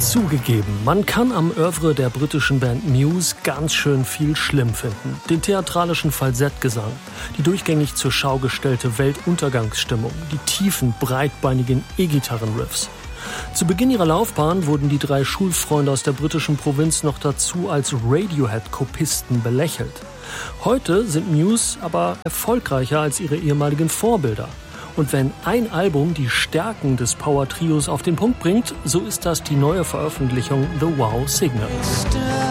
Zugegeben, man kann am Œuvre der britischen Band Muse ganz schön viel schlimm finden. Den theatralischen Falsettgesang, die durchgängig zur Schau gestellte Weltuntergangsstimmung, die tiefen, breitbeinigen E-Gitarren-Riffs. Zu Beginn ihrer Laufbahn wurden die 3 Schulfreunde aus der britischen Provinz noch dazu als Radiohead-Kopisten belächelt. Heute sind Muse aber erfolgreicher als ihre ehemaligen Vorbilder. Und wenn ein Album die Stärken des Power-Trios auf den Punkt bringt, so ist das die neue Veröffentlichung The Wow Signal.